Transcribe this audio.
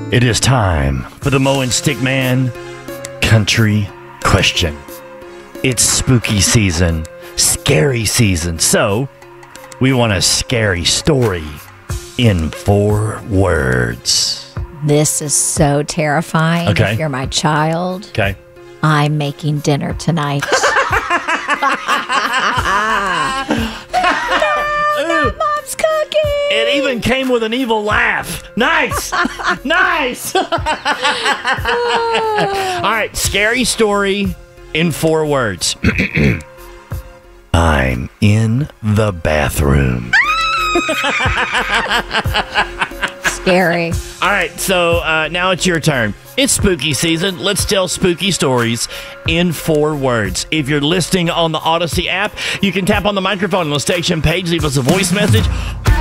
It is time for the Mo and Stickman country question. It's spooky season, scary season, so we want a scary story in 4 words. This is so terrifying. Okay. If you're my child, Okay. I'm making dinner tonight. Mom's cooking. It even came with an evil laugh. Nice. Nice. All right, scary story in 4 words. I'm in the bathroom. Scary. All right, so now it's your turn. It's spooky season. Let's tell spooky stories in 4 words. If you're listening on the Odyssey app, you can tap on the microphone on the station page, leave us a voice message.